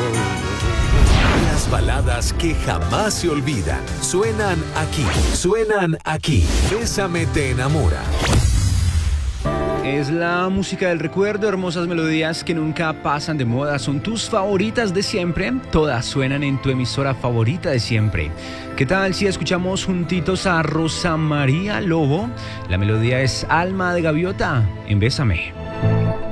Las baladas que jamás se olvidan suenan aquí. Bésame te enamora. Es la música del recuerdo, hermosas melodías que nunca pasan de moda. Son tus favoritas de siempre, todas suenan en tu emisora favorita de siempre. ¿Qué tal si escuchamos juntitos a Rosa María Lobo? La melodía es Alma de Gaviota en Bésame.